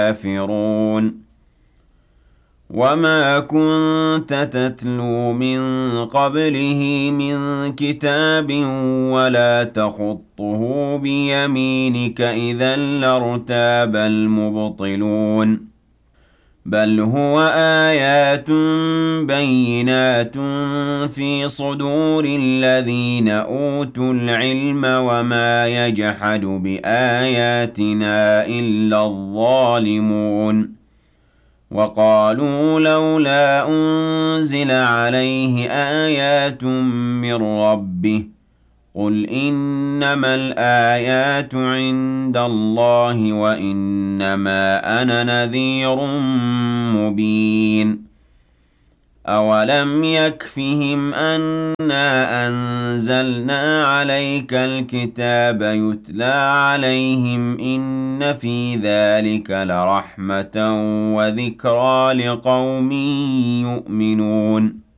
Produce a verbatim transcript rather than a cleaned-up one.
كافرون وما كنت تتلو من قبله من كتاب ولا تخطه بيمينك إذا لارتاب المبطلون بل هو آيات بينات في صدور الذين أوتوا العلم وما يجحد بآياتنا إلا الظالمون وقالوا لولا أنزل عليه آيات من ربه قل إنما الآيات عند الله وإنما أنا نذير مبين أولم يكفهم أنا أنزلنا عليك الكتاب يتلى عليهم إن في ذلك لرحمة وذكرى لقوم يؤمنون